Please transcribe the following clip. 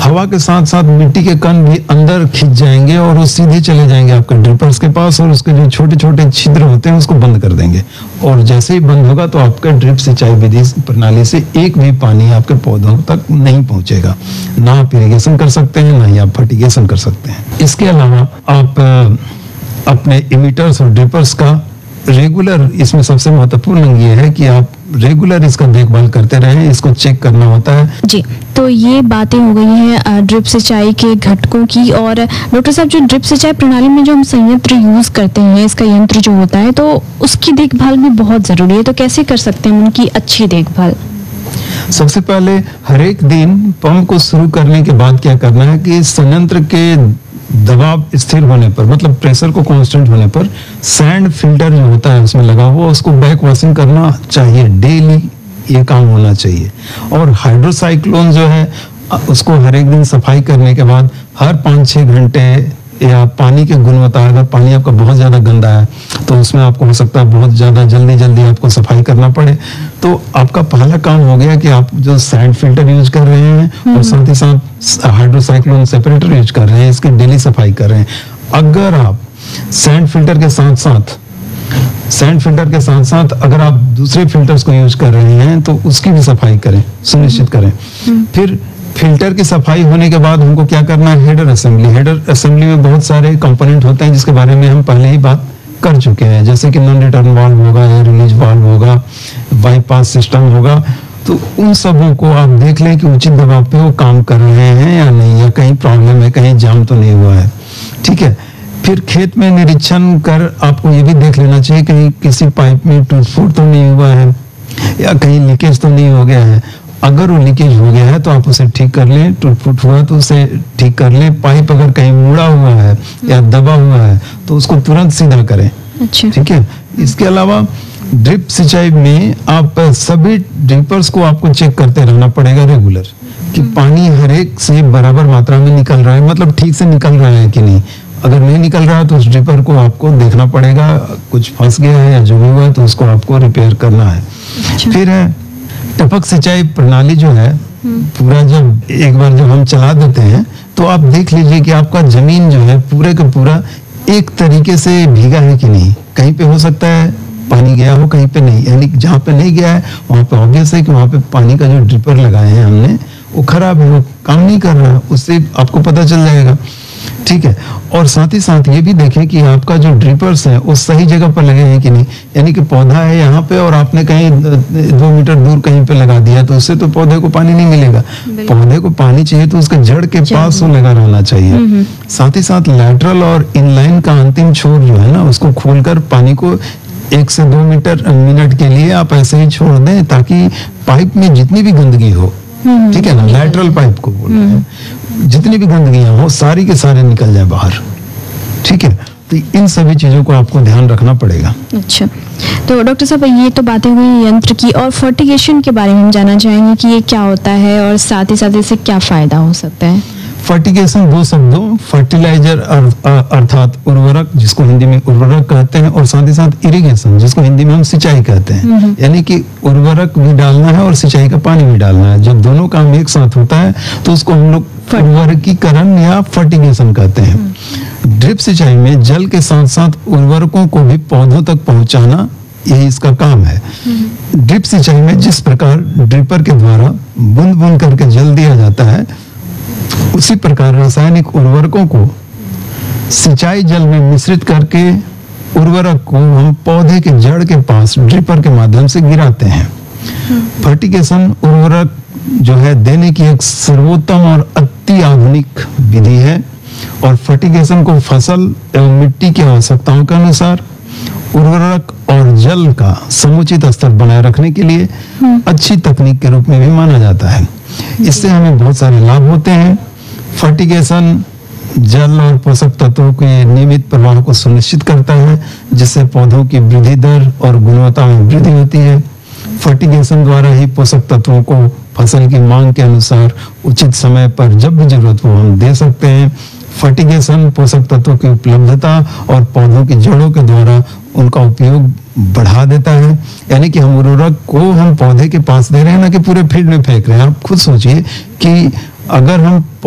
हवा के साथ साथ मिट्टी के कण भी अंदर खिंच जाएंगे और वो सीधे चले जाएंगे आपके ड्रिपर्स के पास, और उसके जो छोटे छोटे छिद्र होते हैं उसको बंद कर देंगे। और जैसे ही बंद होगा तो आपका ड्रिप सिंचाई विधि प्रणाली से एक भी पानी आपके पौधों तक नहीं पहुंचेगा। ना आप इरिगेशन कर सकते हैं, ना ही आप फर्टिगेशन कर सकते हैं। इसके अलावा आप अपने इमिटर्स और ड्रिपर्स का रेगुलर, इसमें सबसे महत्वपूर्ण अंग ये है कि आप रेगुलर इसका देखभाल करते रहें, इसको चेक करना होता है। जी, तो ये बातें हो गई हैं ड्रिप सिंचाई के घटकों की। और डॉक्टर साहब, जो ड्रिप सिंचाई प्रणाली में जो हम संयंत्र यूज करते हैं, इसका यंत्र जो होता है, तो उसकी देखभाल भी बहुत जरूरी है। तो कैसे कर सकते हैं उनकी अच्छी देखभाल? सबसे पहले हर एक दिन पंप को शुरू करने के बाद क्या करना है कि संयंत्र के दबाव स्थिर होने पर, मतलब प्रेशर को कांस्टेंट होने पर, सैंड फिल्टर जो होता है उसमें लगा हुआ, उसको बैक वॉशिंग करना चाहिए। डेली ये काम होना चाहिए। और हाइड्रोसाइक्लोन जो है उसको हर एक दिन सफाई करने के बाद हर 5-6 घंटे, या पानी की गुणवत्ता, अगर पानी आपका बहुत ज्यादा गंदा है तो उसमें आपको हो सकता है बहुत ज्यादा जल्दी आपको सफाई करना पड़े। तो आपका पहला काम हो गया कि आप जो सैंड फिल्टर यूज कर रहे हैं और साथ ही साथ हाइड्रोसाइक्लोन सेपरेटर यूज कर रहे हैं, इसकी डेली सफाई कर रहे हैं। अगर आप सैंड फिल्टर के साथ साथ अगर आप दूसरे फिल्टर्स को यूज कर रहे हैं तो उसकी भी सफाई करें, सुनिश्चित करें। फिर फिल्टर की सफाई होने के बाद हमको क्या करना है, हेडर असेंबली में बहुत सारे कंपोनेंट होते हैं जिसके बारे में हम पहले ही बात कर चुके हैं, जैसे कि नॉन रिटर्न वाल्व होगा, एयर रिलीज वाल्व होगा, बाईपास सिस्टम होगा। तो उन सबों को आप देख लें कि उचित दबाव पे वो काम कर रहे हैं या नहीं, या कहीं प्रॉब्लम है, कहीं जाम तो नहीं हुआ है। ठीक है। फिर खेत में निरीक्षण कर आपको ये भी देख लेना चाहिए कहीं किसी पाइप में टूट फूट तो नहीं हुआ है, या कहीं लीकेज तो नहीं हो गया है। अगर वो लीकेज हो गया है तो आप उसे ठीक कर लें, टूट फूट हुआ तो उसे ठीक कर लें। पाइप अगर कहीं मुड़ा हुआ है या दबा हुआ है तो उसको तुरंत सीधा करें। अच्छा। ठीक है। इसके अलावा ड्रिप सिंचाई में आप सभी ड्रिपर्स को आपको चेक करते रहना पड़ेगा रेगुलर, कि पानी हर एक से बराबर मात्रा में निकल रहा है, मतलब ठीक से निकल रहा है कि नहीं। अगर नहीं निकल रहा है तो उस ड्रिपर को आपको देखना पड़ेगा, कुछ फंस गया है या जो भी हुआ है तो उसको आपको रिपेयर करना है। अच्छा। फिर टपक सिंचाई प्रणाली जो है, पूरा जब एक बार जब हम चला देते हैं तो आप देख लीजिए कि आपका जमीन जो है पूरे का पूरा एक तरीके से भीगा है कि नहीं। कहीं पे हो सकता है पानी गया हो, कहीं पे नहीं। यानी जहाँ पे नहीं गया है वहां पे ऑब्वियस है कि वहां पे पानी का जो ड्रिपर लगाए हैं हमने वो खराब है, वो काम नहीं कर रहा है, उससे आपको पता चल जाएगा। ठीक है। और साथ ही साथ ये भी देखें कि आपका जो ड्रिपर्स है वो सही जगह पर लगे हैं कि नहीं। यानी कि पौधा है यहाँ पे और आपने कहीं 2 मीटर दूर कहीं पे लगा दिया तो उससे तो पौधे को पानी नहीं मिलेगा। पौधे को पानी चाहिए तो उसके जड़ के पास वो लगा रहना चाहिए। साथ ही साथ लैटरल और इनलाइन का अंतिम छोर जो है ना, उसको खोलकर पानी को 1 से 2 मिनट के लिए आप ऐसे ही छोड़ दें, ताकि पाइप में जितनी भी गंदगी हो, ठीक है ना, लैटरल पाइप को बोल रहे हैं, जितनी भी गंदगियां हो सारी के सारे निकल जाए बाहर। ठीक है। तो इन सभी चीजों को आपको ध्यान रखना पड़ेगा। अच्छा, तो डॉक्टर साहब ये तो बातें हुई यंत्र की, और फर्टिगेशन के बारे में हम जानना चाहेंगे कि ये क्या होता है और साथ ही साथ इससे क्या फायदा हो सकता है। फर्टिगेशन 2 शब्दों, फर्टिलाइजर अर्थात उर्वरक, जिसको हिंदी में उर्वरक कहते हैं, और साथ ही साथ इरिगेशन, जिसको हिंदी में हम सिंचाई कहते हैं। यानी कि उर्वरक भी डालना है और सिंचाई का पानी भी डालना है। जब दोनों काम एक साथ होता है तो उसको हम लोग उर्वरकीकरण या फर्टिगेशन कहते हैं। ड्रिप सिंचाई में जल के साथ साथ उर्वरकों को भी पौधों तक पहुंचाना, यही इसका काम है। ड्रिप सिंचाई में जिस प्रकार ड्रिपर के द्वारा बूंद बूंद करके जल दिया जाता है, उसी प्रकार रासायनिक उर्वरकों को सिंचाई जल में मिश्रित करके उर्वरक को हम पौधे के जड़ के पास ड्रिपर के माध्यम से गिराते हैं। फर्टिगेशन उर्वरक जो है देने की एक सर्वोत्तम और अति आधुनिक विधि है, और फर्टिगेशन को फसल एवं मिट्टी की आवश्यकताओं के अनुसार उर्वरक और जल का समुचित स्तर बनाए रखने के लिए अच्छी तकनीक के रूप में भी माना जाता है। इससे हमें बहुत सारे लाभ होते हैं। फर्टिगेशन जल और पोषक तत्वों के नियमित प्रवाह को सुनिश्चित करता है, जिससे पौधों की वृद्धि दर और गुणवत्ता में वृद्धि होती है। फर्टिगेशन द्वारा ही पोषक तत्वों को फसल की मांग के अनुसार उचित समय पर जब भी जरूरत हो हम दे सकते हैं। फर्टिगेशन पोषक तत्वों की उपलब्धता और पौधों की जड़ों के द्वारा उनका उपयोग बढ़ा देता है। यानी कि हम उर्वरक को हम पौधे के पास दे रहे हैं, ना कि पूरे फील्ड में फेंक रहे हैं। आप खुद सोचिए कि अगर हम